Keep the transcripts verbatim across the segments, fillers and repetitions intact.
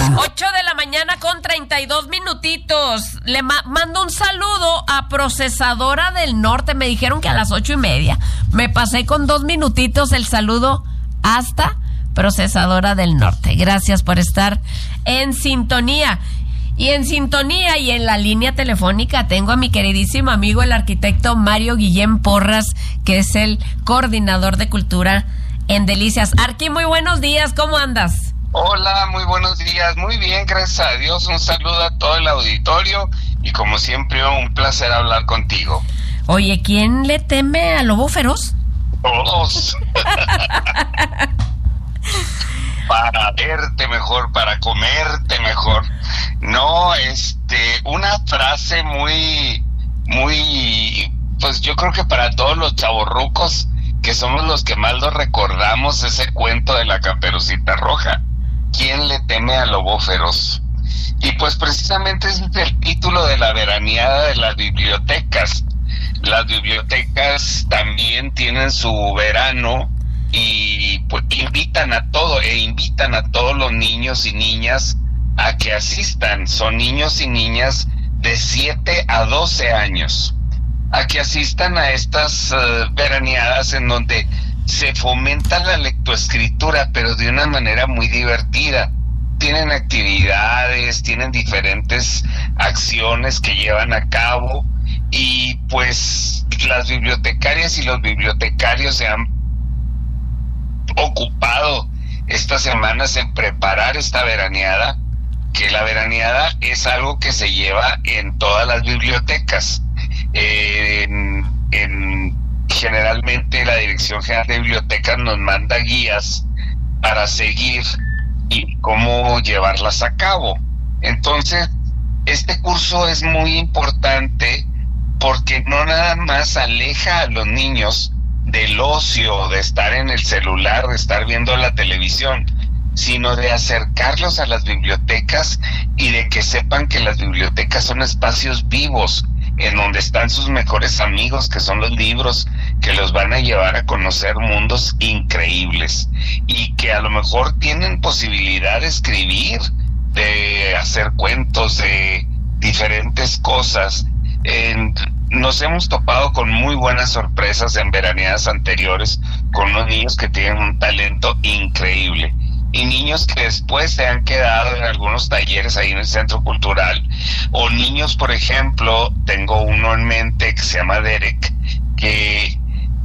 ocho de la mañana con treinta y dos minutitos. Le ma- mando un saludo a Procesadora del Norte. Me dijeron que a las ocho y media. Me pasé con dos minutitos el saludo hasta Procesadora del Norte. Gracias por estar en sintonía. Y en sintonía y en la línea telefónica tengo a mi queridísimo amigo, el arquitecto Mario Guillén Porras, que es el coordinador de cultura en Delicias. Arqui, muy buenos días, ¿cómo andas? Hola, muy buenos días, muy bien, gracias a Dios. Un saludo a todo el auditorio y como siempre un placer hablar contigo. Oye, ¿quién le teme al lobo feroz? Todos. Para verte mejor, para comerte mejor. No, este, una frase muy, muy, pues yo creo que para todos los chavorrucos, que somos los que más lo recordamos, ese cuento de la Caperucita Roja. ¿Quién le teme al lobo feroz? Y pues precisamente ese es el título de la veraneada de las bibliotecas. Las bibliotecas también tienen su verano y pues invitan a todo, e invitan a todos los niños y niñas a que asistan. Son niños y niñas de siete a doce años, a que asistan a estas uh, veraneadas en donde se fomenta la lectoescritura, pero de una manera muy divertida. Tienen actividades, tienen diferentes acciones que llevan a cabo y pues las bibliotecarias y los bibliotecarios se han ocupado estas semanas en preparar esta veraneada, que la veraneada es algo que se lleva en todas las bibliotecas. Eh, en, en, generalmente la Dirección General de Bibliotecas nos manda guías para seguir y cómo llevarlas a cabo. Entonces, este curso es muy importante porque no nada más aleja a los niños del ocio, de estar en el celular, de estar viendo la televisión, sino de acercarlos a las bibliotecas y de que sepan que las bibliotecas son espacios vivos en donde están sus mejores amigos, que son los libros, que los van a llevar a conocer mundos increíbles y que a lo mejor tienen posibilidad de escribir, de hacer cuentos, de diferentes cosas. En, nos hemos topado con muy buenas sorpresas en veraneadas anteriores con unos niños que tienen un talento increíble y niños que después se han quedado en algunos talleres ahí en el Centro Cultural, o niños, por ejemplo, tengo uno en mente que se llama Derek, que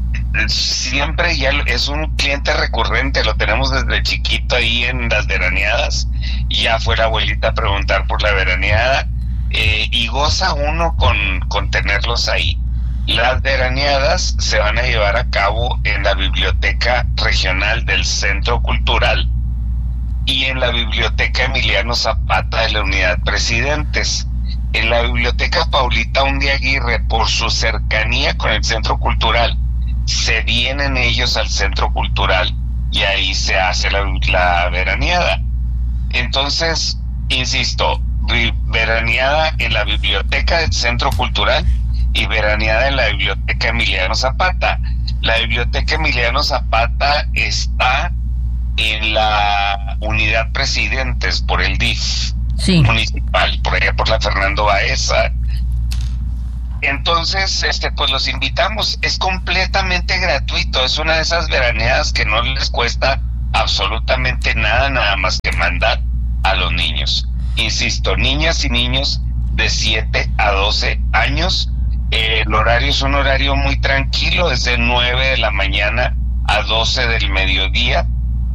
siempre ya es un cliente recurrente, lo tenemos desde chiquito ahí en las veraneadas, ya fue la abuelita a preguntar por la veraneada. Eh, y goza uno con, con tenerlos ahí. Las veraneadas se van a llevar a cabo en la Biblioteca Regional del Centro Cultural y en la Biblioteca Emiliano Zapata de la Unidad Presidentes. En la Biblioteca Paulita Undiaguirre, por su cercanía con el Centro Cultural, se vienen ellos al Centro Cultural y ahí se hace la, la veraneada. Entonces, insisto, veraneada en la biblioteca del Centro Cultural y veraneada en la biblioteca Emiliano Zapata. La biblioteca Emiliano Zapata está en la unidad Presidentes por el D I F sí. municipal, por allá por la Fernando Baeza. Entonces, este, pues los invitamos. Es completamente gratuito. Es una de esas veraneadas que no les cuesta absolutamente nada, nada más que mandar a los niños. Insisto, niñas y niños de siete a doce años. Eh, el horario es un horario muy tranquilo, es de nueve de la mañana a doce del mediodía.